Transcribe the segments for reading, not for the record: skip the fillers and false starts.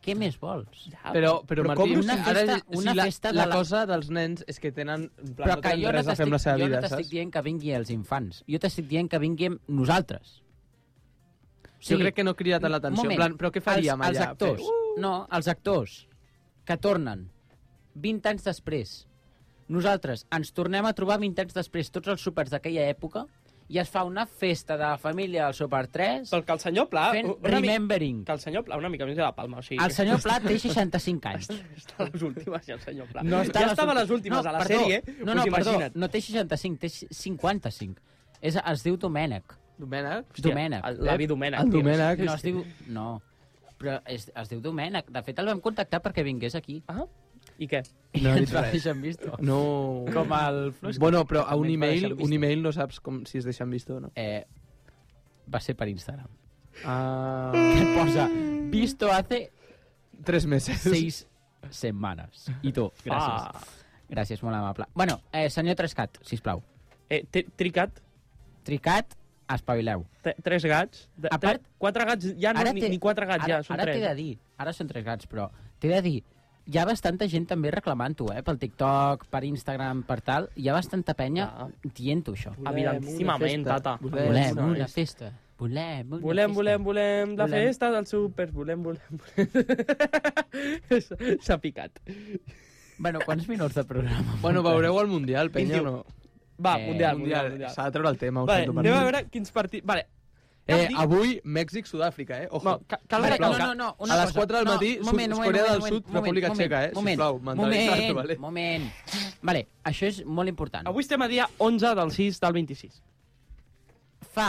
Què més vols? Però Martí, una festa la cosa dels nens és que tenen... Però que jo no t'estic dient que vingui els infants. Jo t'estic dient que vinguem nosaltres. Jo crec que no crida tant l'atenció. Però què faríem allà? Els actors. No, els actors que tornen 20 anys després. Nosaltres ens tornem a trobar 20 anys després, tots els súpers d'aquella època, i es fa una festa de la família del Súper 3 que el senyor Pla fent remembering. Que el senyor Pla una mica més de la palma. O sigui, el senyor Pla té 65 anys. Està a les últimes, ja, el senyor Pla. No ja estava a les últimes, a la sèrie. Perdó, no té 65, té 55. Es diu Domènec. Domènec? L'avi Domènec. El Domènec. No, es diu... No, però es diu Domènec. De fet, el vam contactar perquè vingués aquí. Ah, i què? No ens va deixar visto. No. Com el Flux. Bueno, però a un email no saps si es deixen visto o no. Va ser per Instagram. Que posa visto hace 3 meses. 6 semanas. I tu, gràcies. Gràcies, molt amable. Bueno, senyor Trescat, sisplau. Tricat? Tricat, espavileu. 3 gats? A part, 4 gats, ja no, ni 4 gats, ja, són 3. Ara t'he de dir, ara són 3 gats, però t'he de dir, hi ha bastanta gent també reclamant-ho, pel TikTok, per Instagram, per tal. Hi ha bastanta penya dient-ho, això. Evidentíssimament, tata. Volem una festa. Volem la festa del súper. Volem. S'ha picat. Bueno, quants minuts de programa? Bueno, veureu el Mundial, penya, o no? Va, Mundial. S'ha de treure el tema. Vale, anem a veure quins partits... Vale. Avui, Mèxic-Sudàfrica, Ojo. No, a les 4 del matí, Corea del Sud, República Txeca, sisplau. Moment. Vale, això és molt important. Avui estem a dia 11 del 6 del 26. Fa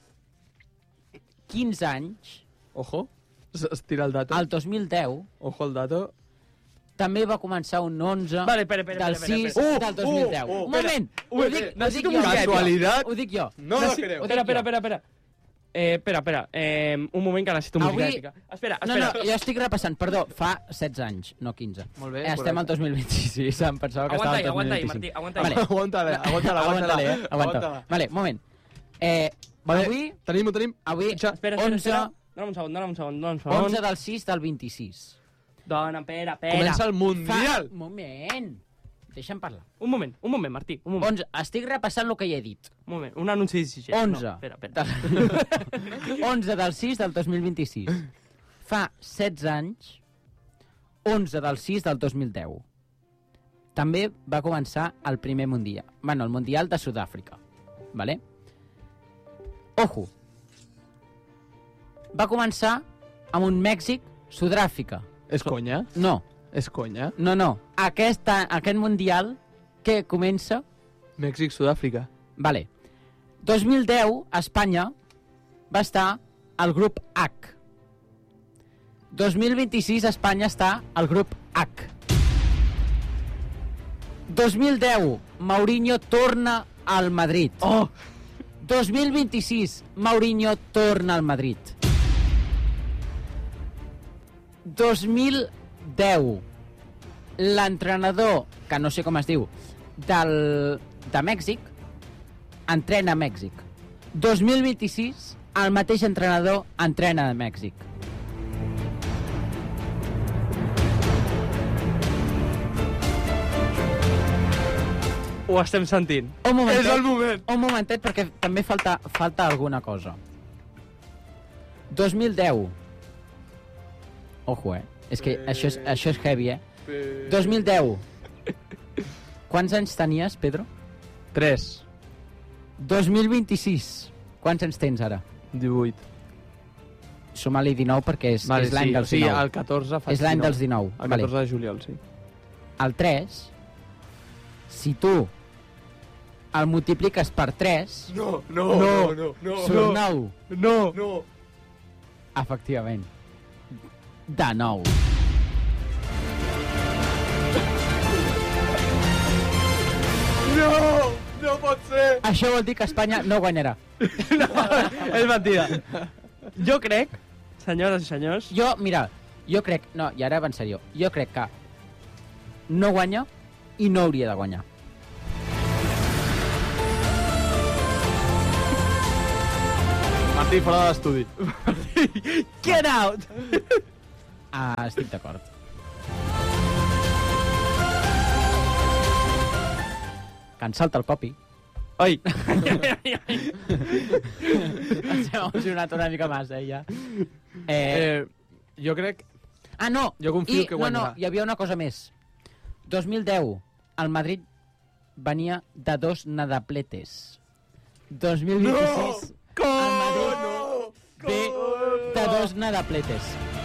15 anys... Ojo, es tira el dato. El 2010... Ojo el dato. També va començar un 11 del 6 del 2010. Un moment! Ho dic jo. Casualitat? Ho dic jo. No lo creo. Espera. Espera. Un moment que necessito música èpica. Espera. No, jo estic repassant. Perdó, fa 16 anys, no 15. Molt bé. Estem al 2026. Em pensava que estava al 2025. Aguanta. Vale, moment. Avui... Tenim. Avui, espera. 11... Dóna'm un segon. 11 del 6 del 26. Dona, espera. Comença el Mundial. Moment. Deixa'm parlar. Un moment, Martí. Un moment. 11. Estic repassant el que ja he dit. Un moment, un anunci d'exigència. 11. No, espera. 11 del 6 del 2026. Fa 16 anys, 11 del 6 del 2010. També va començar el primer Mundial. Bueno, el Mundial de Sud-àfrica. Vale? Ojo. Va començar amb un Mèxic-Sud-àfrica. És conya? No. És conya? No. Aquest Mundial que comença... Mèxic-Sud-àfrica. Vale. 2010, Espanya va estar al grup H. 2026, Espanya està al grup H. 2010, Mourinho torna al Madrid. 2026, Mourinho torna al Madrid. 2010, l'entrenador, que no sé com es diu, de Mèxic, entrena a Mèxic. 2026, el mateix entrenador entrena a Mèxic. Ho estem sentint. És el moment. Un momentet, perquè també falta alguna cosa. 2010. Ojo, És que això és heavy, 2010. Quants anys tenies, Pedro? 3. 2026. Quants anys tens ara? 18. Suma-li 19 perquè és l'any dels 19. Sí, el 14 faig 19. És l'any dels 19. El 14 de juliol, sí. El 3, si tu el multipliques per 3... No. Surt 9. No. Efectivament. De nou. No pot ser. Això vol dir que Espanya no guanyarà. No, és mentida. Jo crec, senyores i senyors... Jo crec... No, i ara va en sèrio. Jo crec que no guanya i no hauria de guanyar. Martí, fora de l'estudi. Get out! Estic d'acord. Que en salta el Popi. Ai! Ens hem emocionat una mica massa, ja. Jo crec... No! Jo confio que guanyarà. No, hi havia una cosa més. 2010, el Madrid venia de 2 nadapletes. 2026, el Madrid ve de 2 nadapletes.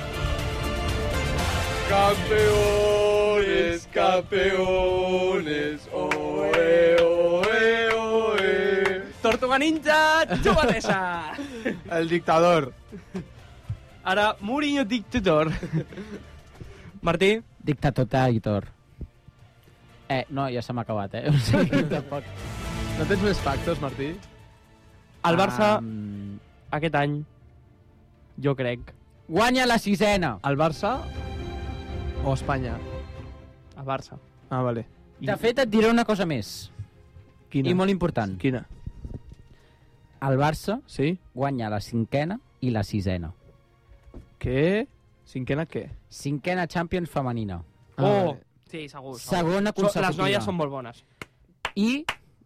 Campeones, campeones, oe, oe, oe. Tortuga Ninja, xubatesa! El dictador. Ara, Mourinho dictador. Martí? Dictatotator. No, ja se m'ha acabat, O sigui, tampoc. No tens més factors, Martí? El Barça, aquest any, jo crec... Guanya la 6ena. El Barça o Espanya? El Barça. Ah, vale. De fet, et diré una cosa més. Quina? I molt important. Quina? El Barça Sí? guanya la 5ena i la 6ena. Què? Cinquena què? 5ena Champions femenina. Oh! Sí, segur. Segona consecutiva. Les noies són molt bones. I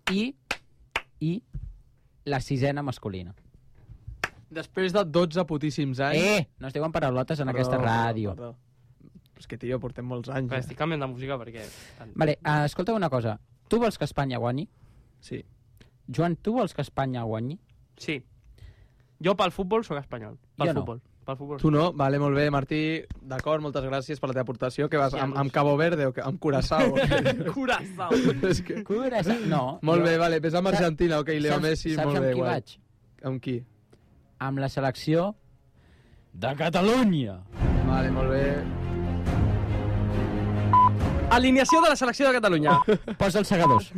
la 6ena masculina. Després de 12 putíssims anys... No es diuen paraulotes en aquesta ràdio. Perdó. És que, tio, portem molts anys. Però estic canviant de música perquè... Vale, escolta una cosa. Tu vols que Espanya guanyi? Sí. Joan, tu vols que Espanya guanyi? Sí. Jo pel futbol sóc espanyol. Pel Jo no. futbol. Pel futbol. Tu no? Vale, molt bé, Martí. D'acord, moltes gràcies per la teva aportació. Que vas amb Cabo Verde o amb Curaçao? Curaçao. És que... No. Molt bé, vale. Ves amb Argentina, ok, Leo Messi, saps molt bé. amb qui guai. vaig? Amb qui? Amb la selecció de Catalunya. Vale, molt bé. Alineació de la selecció de Catalunya. Posa els segadors.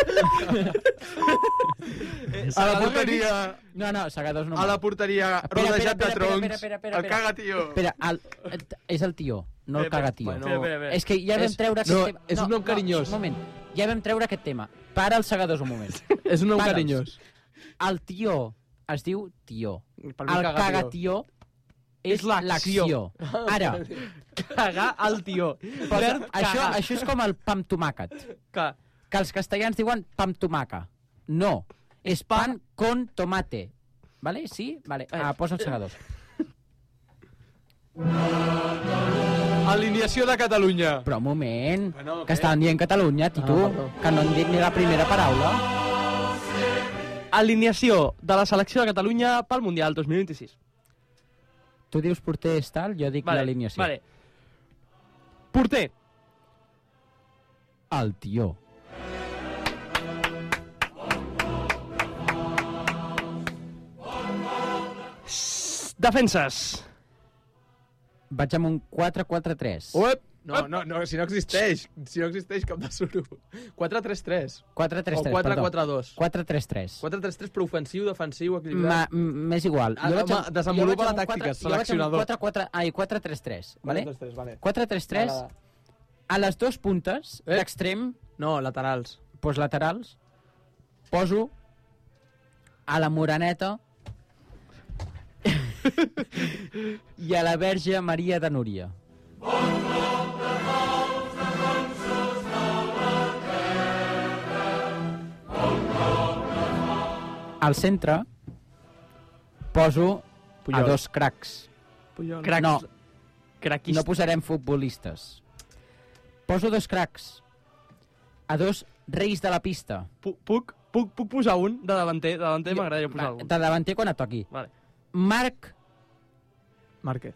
A la porteria... No, segadors no. A la porteria, rodejat de troncs. El caga, tio. Espera, és el tio, no el caga, tio. Bueno, És que ja vam treure aquest tema. és un nom carinyós. Un moment, ja vam treure aquest tema. Para els segadors un moment. És un nom Para'ls. carinyós. El tio es diu tio. Per mi El caga, tio és l'acció. Ara, Cagar al tio. això és com el pa amb tomàquet. Que els castellans diuen pa amb tomaca. No, és pan con tomate. Vale? Sí? Vale. Posa els segadors. Alineació de Catalunya. Però un moment, Bueno, que estaven dient Catalunya, Tito, perdó. que no han dit ni la primera paraula. Alineació de la selecció de Catalunya pel Mundial 2026. Tu dius porter tal, jo dic l'alineació. Vale. Porter. El tio. Defenses. Vaig amb un 4-4-3. Uep! No, si no existeix. Si no existeix cap de suro. 4-3-3. 4-3-3, O 4-4-2. 4-3-3. 4-3-3, però ofensiu, defensiu, equilibrat. M'és igual. Desenvolupa la tàctica, seleccionador. 4-3-3, vale? 4-3-3, vale. 4-3-3, a les dues puntes d'extrem, No, laterals. doncs laterals, poso a la Moreneta i a la Verge Maria de Núria. Al centre poso Puyol. a dos cracs. Puyol. Cracs. No, Craquistes. no posarem futbolistes. Poso dos cracs a dos reis de la pista. Puc posar un de davanter? De davanter m'agradaria posar algun. De davanter quan et toqui. Vale. Marc Márquez.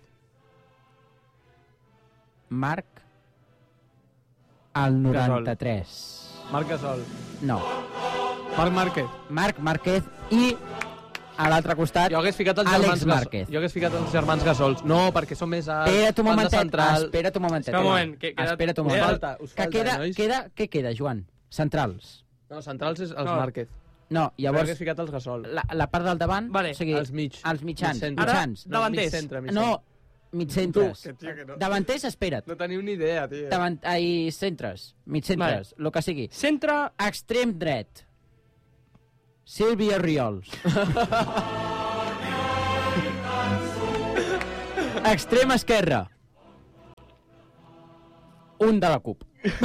al 93. Marc Gasol. No. Marc Márquez. Marc Márquez i a l'altre costat Jo hagués ficat els Àlex germans Márquez. Jo hagués ficat els germans Gasols. No, perquè són més alts. Espera't un banda momentet, central. espera't un momentet. Espera un moment, que queda- Espera't un Us moment. falta, nois. Què queda, Joan? Centrals. No, centrals és els No. Márquez. No, Jo llavors hagués ficat els Gasol. la part del davant, Vale, o sigui, els mig. els mitjans. Mig centre. mitjans. Ara, davanters. Mig centre, mig No, mitcentres. Tu, que tio, que no. Davanters, espera't. No teniu ni idea, tio. Centres, mitcentres, el que sigui. Centre. Extrem dret. Sílvia Riols. Extrem esquerra. un de la CUP.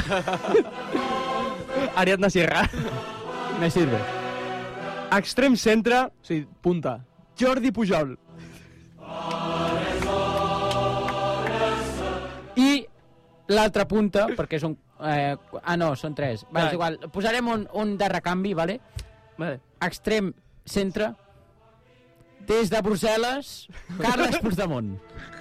Ariadna Sierra. Me sirve. Extrem centre, o sigui, punta. Jordi Pujol. I l'altra punta, perquè és un... no, són 3. Va, és igual. Posarem un de recanvi, vale? Vale. Extrem centre. Des de Brussel·les, Carles Puigdemont.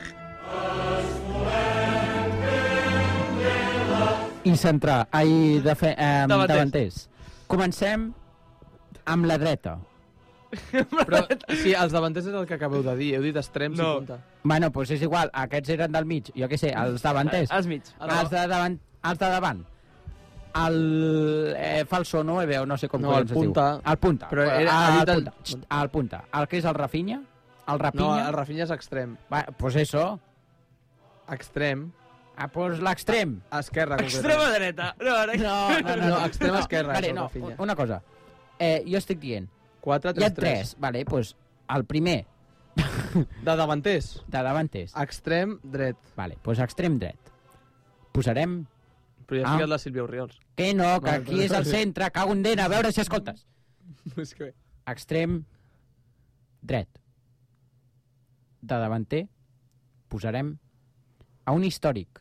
I centrar. Davanters. Comencem amb la dreta. Però, sí, els davanters és el que acabeu de dir. Heu dit extrems i punta. Bueno, doncs és igual. Aquests eren del mig. Jo què sé, els davanters. Els mig. Els de davant. El falso 9, o no sé com no, el punta. Es diu. El punta. Però el punta. El que és el Rafinha? El Rafinha? No, el Rafinha és extrem. Pues eso. Extrem. Pues l'extrem. Esquerra, Extrema dreta. No, extrem esquerra. Vale, no, una cosa. Jo estic dient. 4, 3, Hi ha 3. Vale, pues el primer. De davanters. De davanters. Extrem dret. Vale, pues extrem dret. Posarem... Però ja has ficat la Sílvia Oriols. Que no, que aquí és el centre, cago en dena, a veure si escoltes. És que... Extrem dret. De davanter posarem a un històric.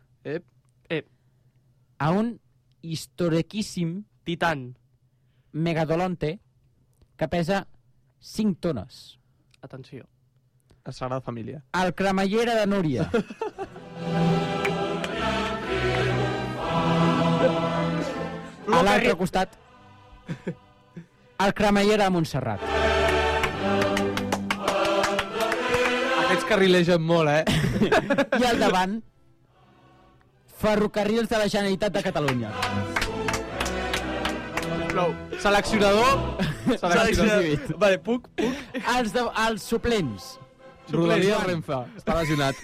A un historiquíssim Titan. megadolonte que pesa 5 tones. Atenció. A Sagrada Família. El cremallera de Núria. A l'altre costat, el cremallera de Montserrat. Aquests carrilegen molt, I al davant, Ferrocarrils de la Generalitat de Catalunya. Prou. Seleccionador. Vale, puc. Els suplents. Rodalies Renfe. Està lesionat.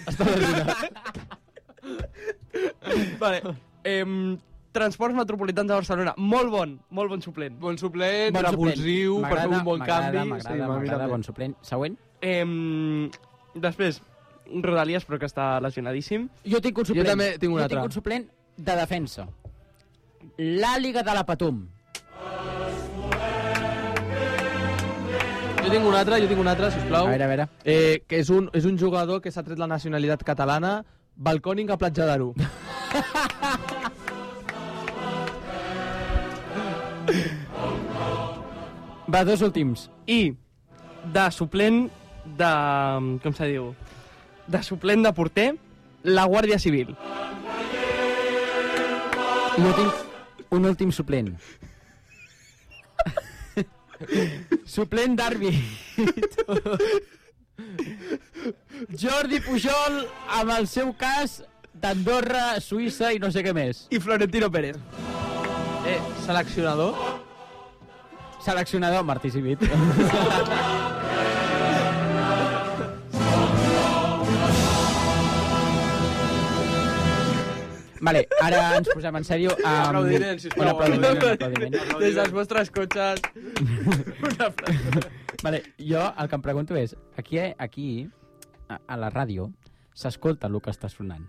Vale. Transports Metropolitans de Barcelona. Molt bon suplent. Bon suplent, revulsiu, per fer un bon canvi. M'agrada, bon suplent. Següent. Després, Rodalies, però que està lesionadíssim. Jo tinc un suplent. Jo també tinc un altre. Jo tinc un suplent de defensa. L'Àliga de la Patum. Jo tinc un altre, sisplau. A veure. Que és un jugador que s'ha tret la nacionalitat catalana, balcònic a Platja d'Aro. Va, 2 últims. I de suplent de... com se diu? De suplent de porter, la Guàrdia Civil. Jo tinc un últim suplent. Suplent d'àrbit. Jordi Pujol amb el seu cas d'Andorra, Suïssa i no sé què més. I Florentino Pérez. Seleccionador. Seleccionador, Martí Civit. Vale, ara ens posem en sèrio amb... Aplaudiment, sisplau. Un aplaudiment. Des dels vostres cotxes. Vale, jo el que em pregunto és, aquí a la ràdio, s'escolta el que està sonant.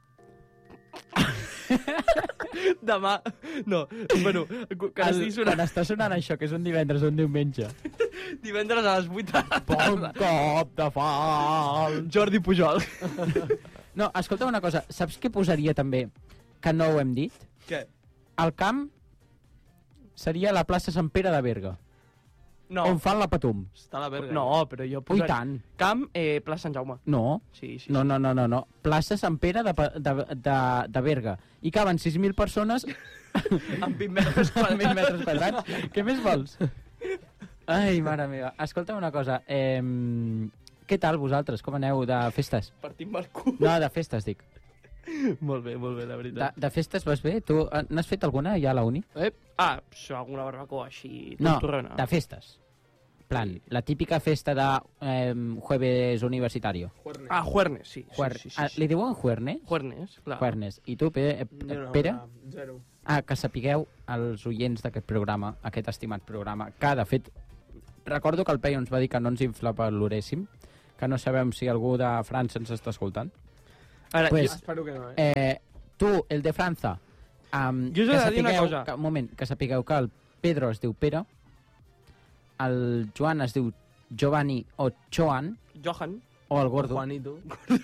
Demà... No, bueno, quan està sonant això, que és un divendres o un diumenge. Divendres a les 8 de la Bon tarda. cop de fal! Jordi Pujol. No, escolta una cosa, saps què posaria també, que no ho hem dit? Què? El camp seria la plaça Sant Pere de Berga, No. on fan la Patum. Està a la verga. No, però jo Ui, posaria... tant. Camp, plaça Sant Jaume. No, Sí. no. Plaça Sant Pere de Berga. I caben 6.000 persones Amb 20 metres amb 20 metres quadrats. Què més vols? Ai, mare meva. Escolta una cosa. Què tal vosaltres? Com aneu de festes? Partim el cul. No, de festes, dic. Molt bé, la veritat. De festes vas bé? Tu n'has fet alguna ja a la uni? Això, alguna barbacoa així, No, tontorrona. de festes. Plan, la típica festa de jueves universitario. Juernes, sí. Li diuen juernes? Juernes, clar. Juernes. I tu, Pere? Zero. Que sapigueu, els oients d'aquest programa, aquest estimat programa, que de fet, recordo que el Peyu ens va dir que no ens infravaloréssim, que no sabem si algú de França ens està escoltant. Ara, Pues, Espero que no, Tu, el de França. Jo us he de dir una cosa. Un moment, que sapigueu que el Pedro es diu Pere, el Joan es diu Giovanni o Joan, Johan. o el Gordo. Juanito.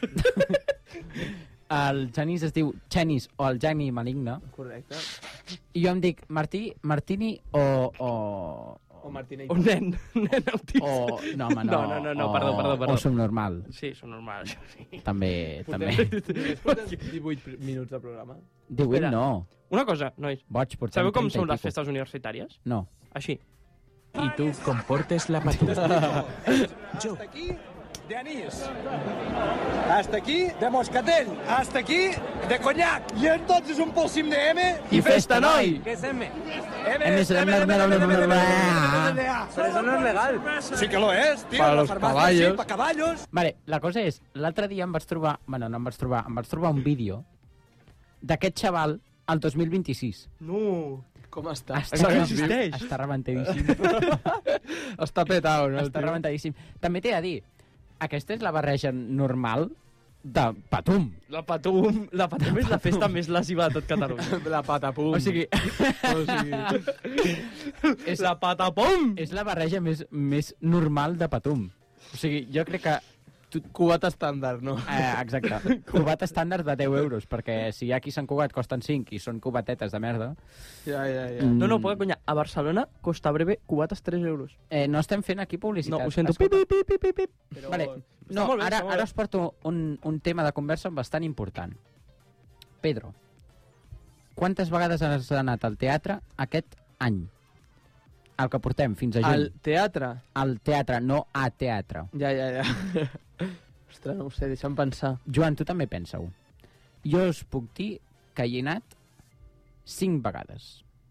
El Genís es diu Xenis o el Jani Maligne. Correcte. I jo em dic Martini O Martinelli. Un nen. Nen autista. o... No, home, no. No, perdó. O subnormal. Sí, són normal, això sí. També. 18 minuts de programa. 18 Espera. no. Una cosa, nois. Boig, portem Sabeu com 30 i són les pico. festes universitàries? No. Així. Y tú comportes la patuda. Hasta aquí de anís. Hasta aquí de moscatel. Hasta aquí de conyac. I entonces un polsim de M. I festa, noi! ¿Qué es M? Pero eso no es legal. Sí que lo es, tío. Para La los farmacia, caballos. Sí, para caballos. Vale, la cosa és, l'altre dia em vaig trobar... Bueno, no em vaig trobar, em vaig trobar un vídeo d'aquest xaval al 2026. No. Com està? Encara existeix? Està rebentadíssim. Està petao, no? Està rebentadíssim. També t'he de dir, aquesta és la barreja normal de Patum. La Patum és la festa més lesiva de tot Catalunya. La patapum. O sigui, és, La Patapum! és la barreja més normal de Patum. O sigui, jo crec que... Cubat estàndard, no? Exacte. Cubat estàndard de 10 euros, perquè si hi ha qui s'han cubat costen 5 i són cubatetes de merda. Ja. No, poca conya. A Barcelona, Costa Breve, cubates 3 euros. No estem fent aquí publicitat. No, ho sento. Escolta. Pip. Però... Vale. Està No, molt bé, està molt ara bé. us porto un tema de conversa bastant important. Pedro, quantes vegades has anat al teatre aquest any? El que portem, fins a juny. Al teatre? Al teatre, no a teatre. Ja. Ostres, no ho sé, deixa'm pensar. Joan, tu també pensa-ho. Jo us puc dir que hi he anat 5 vegades.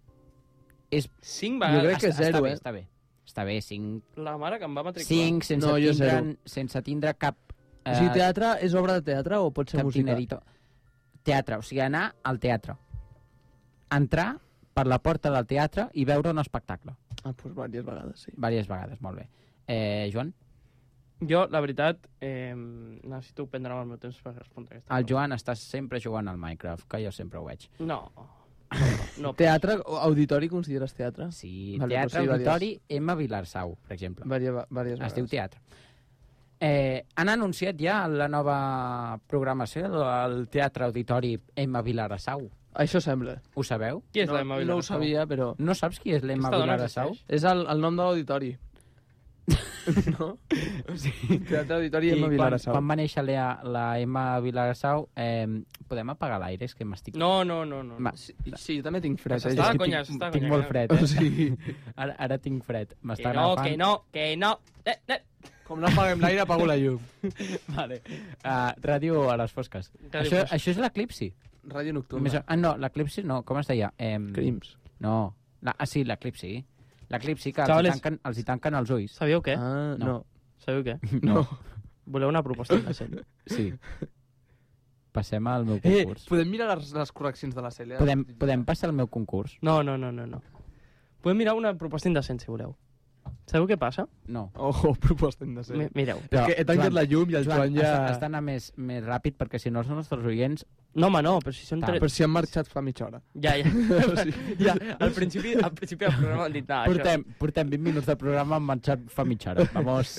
5 Jo vegades. crec que zero, Està bé. Està bé, 5. La mare que em va matricular. 5 sense, No, jo zero. sense tindre cap... O sigui, teatre és obra de teatre o pot ser cap música? dinerito. Teatre, o sigui, anar al teatre. Entrar per la porta del teatre i veure un espectacle. Ah, doncs diverses vegades, sí. Diverses vegades, molt bé. Joan? Jo, la veritat, necessito prendre el meu temps per respondre aquesta El Joan està sempre jugant al Minecraft, que jo sempre ho veig. No. Teatre, auditori, consideres teatre? Sí, Vale, teatre, doncs sí, auditori, Emma Vilarsau, per exemple. Diverses vegades. Es diu teatre. Han anunciat ja la nova programació del Teatre Auditori Emma Vilarsau. Això sembla. Ho sabeu? Qui és l'Emma No ho Vilarsau? sabia, però... No saps qui és l'Emma Aquesta dona Vilarsau? existeix? És el nom de l'auditori. No? Sí. Teatre Auditori Emma Vilarsau. Quan va néixer la Emma Vilarsau, podem apagar l'aire? És que m'estic... No. Va, Sí, jo també tinc fred. S'està és de que conya, tinc, s'està de tinc conya, molt que fred, O sigui, Ara tinc fred. M'està Que no. com no apaguem l'aire, apago la llum. Vale. Ràdio a les fosques. Ràdio fosques. Això és l'eclipsi. Ràdio nocturna. No, l'eclipsi no. Com es deia? Crims. No. Sí, l'eclipsi. L'eclipsi, que Chavales. els hi tanquen els ulls. Sabíeu què? Ah, no. Sabíeu què? No. Voleu una proposta indecent? Sí. Passem al meu concurs. Podem mirar les correccions de la Cèlia? Podem passar al meu concurs? No. Podem mirar una proposta indecent, si voleu. Sabeu què passa? No. Oh, proposta indecent. Mireu. És que he tancat la llum i el Joan ja... Has d'anar més ràpid perquè si no els nostres oients... No, home, no, però si són... Tal. Però si han marxat fa mitja hora. Ja. Ja, al principi del programa han dit, Portem 20 minuts de programa, hem marxat fa mitja hora. Vamos.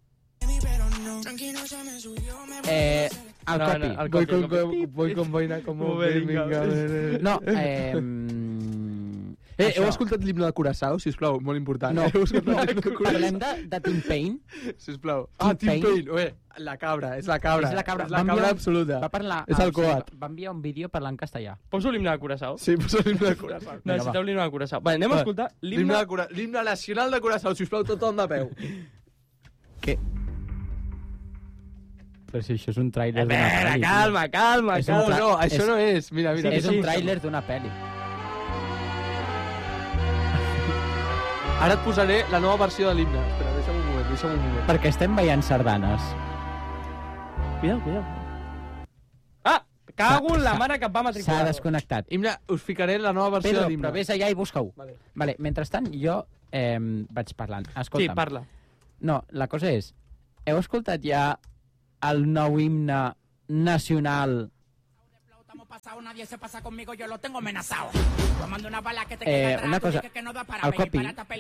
El copi. Voy con boina como Venga. No, heu escoltat l'himne de Curaçao, sisplau? Molt important. No, Heu escoltat l'himne de parlem Curaçao? de Tim Payne. Sisplau. Tim Tim Payne. Payne. Oye, la cabra, és la cabra. És la cabra. És la Va cabra enviar- absoluta. Va parlar... És el coat. Va enviar un vídeo parlant castellà. Poso l'himne de Curaçao? Sí, posa l'himne de Curaçao. Necessiteu l'himne de Curaçao. Vale, anem a escoltar L'himne nacional de Curaçao, sisplau, tothom de peu. Què? Però si això és un tràiler d'una Espera, pel·li. calma. És un No, això no és. Mira. És un tràiler d'una pel·li. Ara et posaré la nova versió de l'himne. Espera, deixa'm un moment. Perquè estem veient sardanes. Cuidao. Ah! Cago en la mare que em va S'ha matricular. desconnectat. Himne, us ficaré la nova versió Pedro, de l'himne. però vés allà i busca-ho. Vale. Mentrestant, jo vaig parlant. Sí, Escolta'm. parla. No, la cosa és... Heu escoltat ja el nou himne nacional Una cosa, el Copi...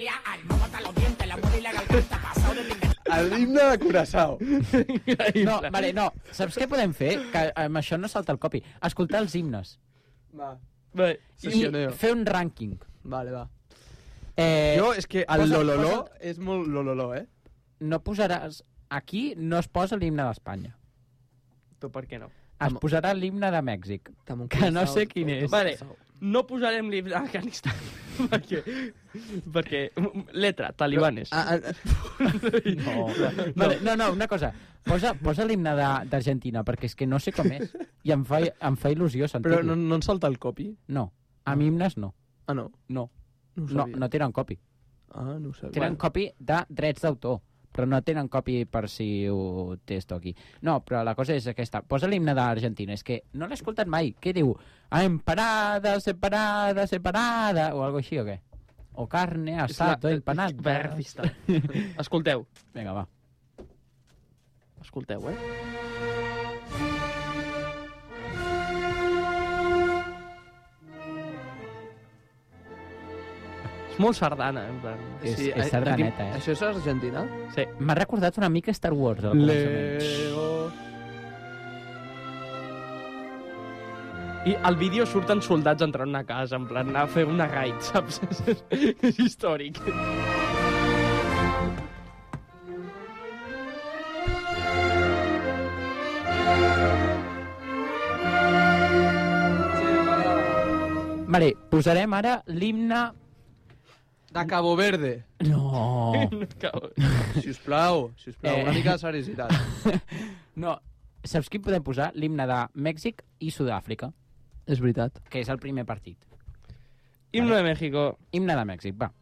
L'himne de Curaçao. No, vale, no. Saps què podem fer? Que amb això no salta el Copi. Escoltar els himnes. Va. Bé, I fer un rànquing. Vale, va. Jo, és que el lololó és molt lololó, No posaràs... Aquí no es posa l'himne d'Espanya. tu per què no? Es posarà l'himne de Mèxic, que no sé quin és. Vale, no posarem l'himne d'Afganistan. perquè... Letra, talibanes. No. Vale, no, una cosa. Posa l'himne d'Argentina, perquè és que no sé com és. I em fa il·lusió sentir-lo. Però no en salta el Copi? No. Amb himnes no. Ah, no? No. No ho sabia. No tenen copi. Ah, no ho sabia. Tenen copi de drets d'autor, però no tenen copi per si ho testo aquí. No, però la cosa és aquesta. Posa l'himne d'Argentina. És que no l'he escoltat mai. Què diu? Empanada, separada, separada... O algo així, o què? O carne, asado, empanada... Verfista. Escolteu. Vinga, va. Escolteu, És molt sardana, en plan. És sardaneta, Això és Argentina? Sí. M'ha recordat una mica Star Wars, al començament. Leo... I al vídeo surten soldats entrant a una casa, en plan, anar a fer una raid, saps? És històric. Vale, posarem ara l'himne... De Cabo Verde. No. Sisplau, una mica de seriositat. No, saps quin podem posar? L'himne de Mèxic i Sud-àfrica, És veritat. que és el primer partit. Himno de México. Himne de Mèxic, va.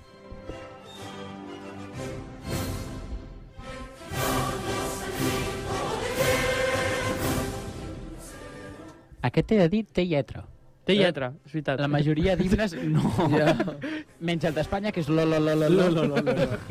Aquest he de dir, té lletra. Té lletra, és veritat. La majoria d'himnes no. Ja. Menys el d'Espanya, que és lo.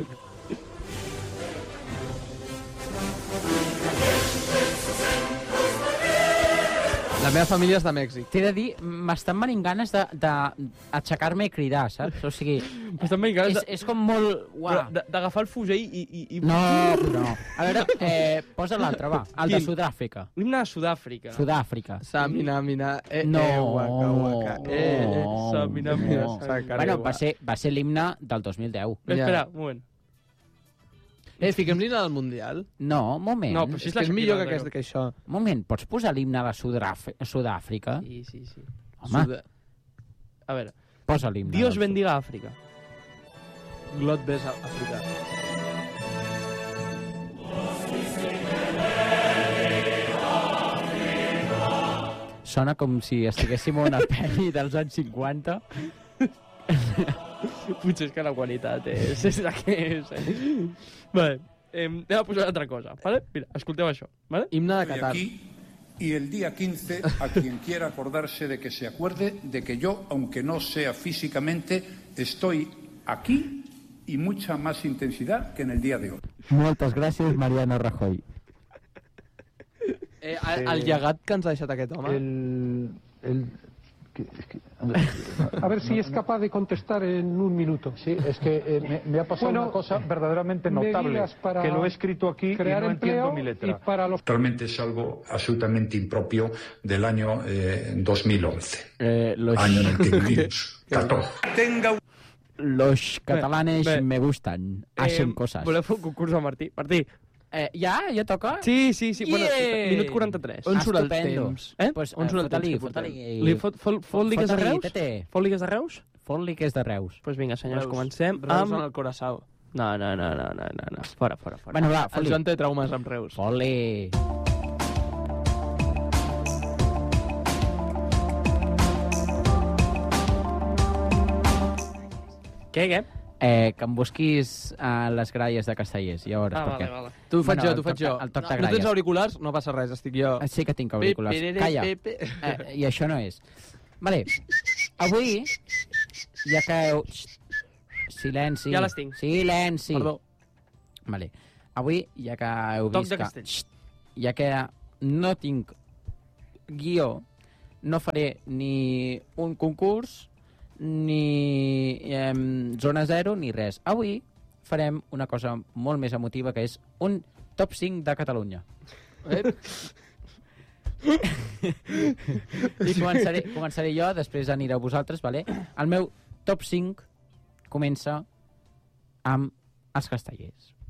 La meva família és de Mèxic. T'he de dir, m'estan venint ganes d'aixecar-me i cridar, saps? O sigui, Estan ben ganes és com molt... Uau. d'agafar el fusell i... No. A veure, posa l'altre, va. El de Quin? Sud-àfrica. L'himne de Sud-àfrica. Sud-àfrica. Samina, No. waka, Samina, No. sacaré, Bueno, guà. va ser l'himne del 2010. Espera, un moment. Fiquem l'himne del Mundial. No, un moment. No, però si És que és millor que això. Un moment, pots posar l'himne de Sud-àfrica? Sí. Home, A veure, posa l'himne. Dios del bendiga Àfrica. Glot ves africà. Sona com si estiguéssim a una pel·li dels anys 50. Potser és que la qualitat és la que és. Vale, anem a posar una altra cosa, vale? Mira, escolteu això, vale? Himne de Estoy Qatar. aquí y el día 15, a quien quiera acordarse de que se acuerde de que yo, aunque no sea físicamente, estoy aquí y mucha más intensidad que en el día de hoy. Moltes gràcies, Mariano Rajoy. El llegat que ens ha deixat aquest home. A ver si es capaz de contestar en un minuto. Sí, es que me ha pasado Bueno, una cosa verdaderamente notable, medidas para que lo he escrito aquí y crear no entiendo empleo mi y letra. para los Actualmente es algo absolutamente impropio del año 2011, Los año en el que vivimos. 14. Tenga catalanes Bé. me gustan, hacen cosas. Voleu fer un concurs a Martí? Martí. Ja toca? Sí. Bueno, Yeah! minut 43. On surt el Estupendo. temps? Pues, On surt el temps fota-li, que portem? fota-li. Li fot ligues de Fota-li, Reus? tete. Fot ligues de Reus? Fot-li que és de Reus. Doncs pues vinga, senyors, comencem Reus en amb... el Curaçao. No. Fora. Bueno, va, El fot-li. Joan té traumes amb Reus. Fot-li. Què? Que em busquis a les gralles de Castellers, ja veuràs per què. Vale. Tu ho faig Bueno, jo. el toc de No tens gralles. auriculars? No passa res, estic jo. Sí que tinc auriculars. Calla. I això no és. Vale. Avui, ja que... Silenci. Ja les tinc. Silenci. Perdó. Vale. Avui, ja que heu Toc vist de que... castell. Ja que no tinc guió, no faré ni un concurs, ni zona zero, ni res. Avui farem una cosa molt més emotiva, que és un top 5 de Catalunya. I començaré jo, després anireu vosaltres, vale? El meu top 5 comença amb els Castellers.